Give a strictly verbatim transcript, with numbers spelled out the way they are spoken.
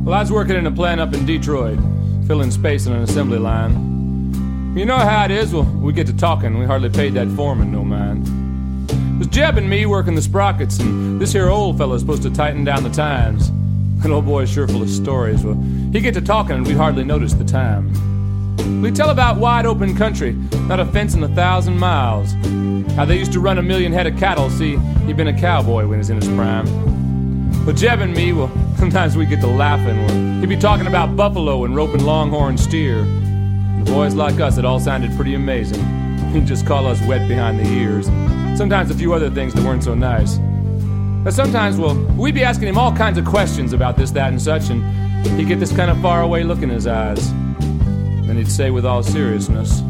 Well, I was working in a plant up in Detroit, filling space on an assembly line. You know how it is, well, we get to talking, we hardly paid that foreman no mind. It was Jeb and me working the sprockets, and this here old fella's supposed to tighten down the times. That old boy's sure full of stories. Well, he'd get to talking and we'd hardly notice the time. We'd tell about wide open country, not a fence in a thousand miles. How they used to run a million head of cattle, see, he'd been a cowboy when he was in his prime. But Jeb and me, well, sometimes we'd get to laughing. Well, he'd be talking about buffalo and roping longhorn steer. And the boys like us, it all sounded pretty amazing. He'd just call us wet behind the ears. Sometimes a few other things that weren't so nice. But sometimes, well, we'd be asking him all kinds of questions about this, that, and such, and he'd get this kind of faraway look in his eyes. Then he'd say with all seriousness,